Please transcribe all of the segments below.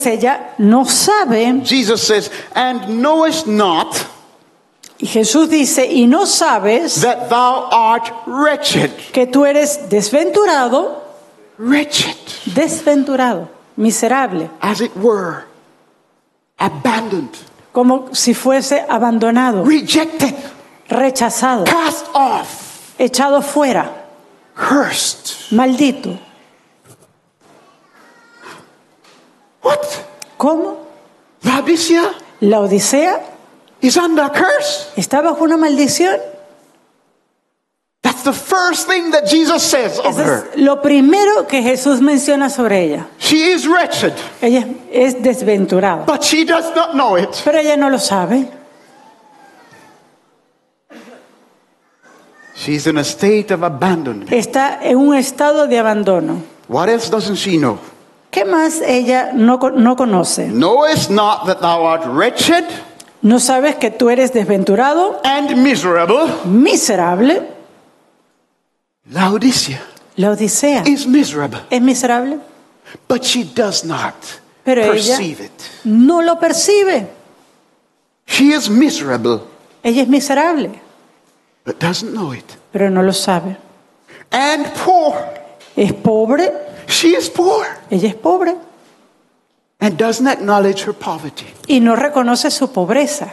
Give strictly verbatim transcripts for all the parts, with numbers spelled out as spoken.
ella no sabe. Jesus says, and knowest not Y Jesús dice, y no sabes that thou art wretched. que tú eres desventurado, Wretched. desventurado, miserable, As it were, abandoned, como si fuese abandonado, rejected, rechazado, cast off, echado fuera, cursed. maldito. What? ¿Cómo? Laodicea La Odisea is under a curse. está bajo una maldición. That's the first thing that Jesus says of Eso her. es lo primero que Jesús menciona sobre ella. She is wretched, Ella es desventurada, but she does not know it. pero ella no lo sabe. She's in a state of abandonment. Está en un estado de abandono. What else doesn't she know? ¿Qué más ella no, co- no conoce? Knowest not that thou art wretched ¿No sabes que tú eres desventurado, and miserable? miserable? Laodicea La Odisea is miserable, es miserable, but she does not pero ella perceive it. no lo percibe. She is miserable, Ella es miserable, but doesn't know it. pero no lo sabe. And poor. Es pobre, She is poor ella es pobre and doesn't acknowledge her poverty. y no reconoce su pobreza.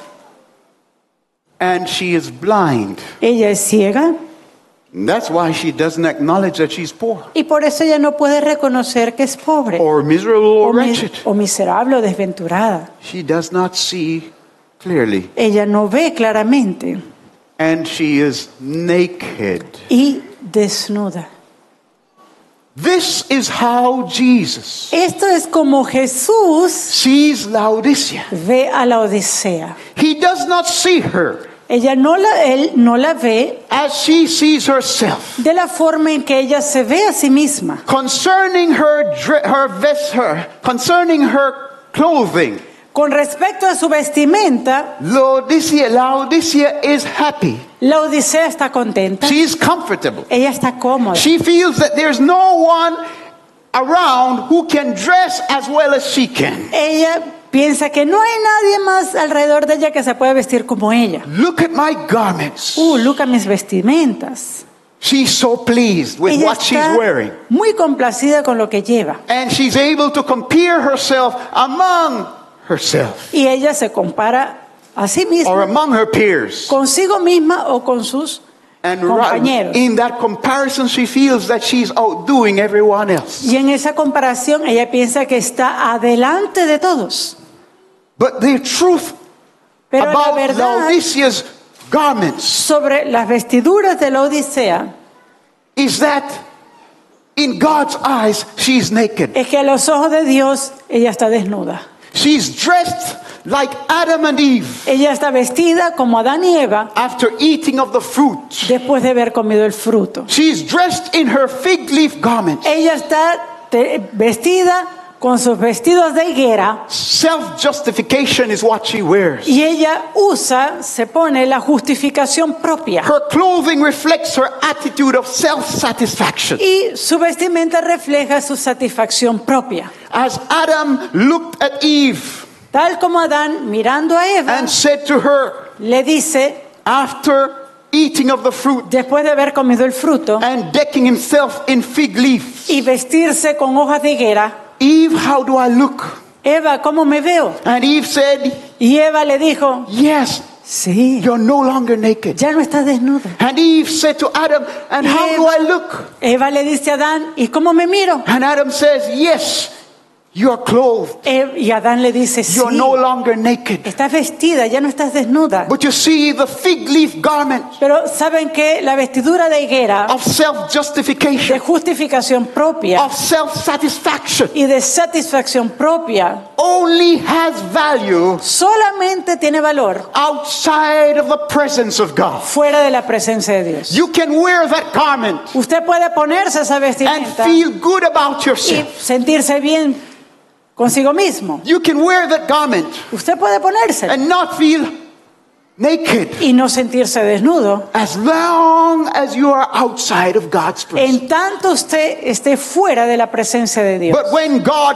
And she is blind. Ella es ciega And that's why she doesn't acknowledge that she's poor y por eso ella no puede reconocer que es pobre or miserable or o, mi- wretched. o miserable o desventurada. She does not see clearly. Ella no ve claramente And she is naked. y desnuda. This is how Jesus Esto es como Jesús sees Laodicea. ve a la Odisea. He does not see her Ella no la, él no la ve as she sees herself. de la forma en que ella se ve a sí misma. Concerning her, dre- her vest, her, concerning her clothing, Con respecto a su vestimenta, Laodicea, Laodicea is happy. la Odisea está contenta. She is comfortable. Ella está cómoda. She feels that there's no one around who can dress as well as she can. Ella piensa que no hay nadie más alrededor de ella que se pueda vestir como ella. Look at my garments. Uh, Luca, mis vestimentas. She's so pleased with Ella what she's está wearing. muy complacida con lo que lleva. And she's able to compare herself among herself Y ella se compara a sí or misma, among her peers. consigo misma o con sus And compañeros. right, in that comparison, she feels that she's outdoing everyone else. Y en esa comparación ella piensa que está adelante de todos. But the truth Pero la about verdad Laodicea's garments sobre las vestiduras de la Odisea is that in God's eyes, she's naked. es que a los ojos de Dios ella está desnuda. She's dressed like Adam and Eve Ella está vestida como Adán y Eva after eating of the fruit. después de haber comido el fruto. She's dressed in her fig leaf garments. Ella está te- vestida con sus vestidos de higuera Self-justification is what she wears. y ella usa, se pone la justificación propia. Her clothing reflects her attitude of self-satisfaction. Y su vestimenta refleja su satisfacción propia. As Adam looked at Eve Tal como Adán, mirando a Eva, and said to her, le dice, after eating of the fruit después de haber comido el fruto and decking himself in fig leaves, y vestirse con hojas de higuera, Eve, how do I look? Eva, ¿cómo me veo? And Eve said, Y Eva le dijo, yes, sí, you're no longer naked. ya no estás desnuda. And Eve said to Adam, and Y how Eva- do I look? Eva le dice a Adán, ¿y cómo me miro? And Adam says, yes, you are clothed. E- Y Adán le dice, sí, You're no longer naked. estás vestida, ya no estás desnuda. But you see, the fig leaf garment Pero ¿saben qué? La vestidura de higuera, of de self-justification, justificación propia of self-satisfaction, y de satisfacción propia, only has value solamente tiene valor outside of the presence of God. fuera de la presencia de Dios. You can wear that garment Usted puede ponerse esa and vestimenta feel good about y yourself. sentirse bien consigo mismo. You can wear that garment Usted puede ponerse and not feel naked y no sentirse desnudo. as long as you are outside of God's presence. En tanto usted esté fuera de la presencia de Dios. But when God